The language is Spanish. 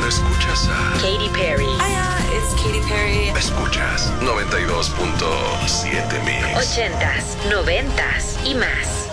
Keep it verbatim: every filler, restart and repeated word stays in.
escuchas a Katy Perry. Hiya, it's Katy Perry. Escuchas noventa y dos punto siete Mix. Ochentas, noventas y más.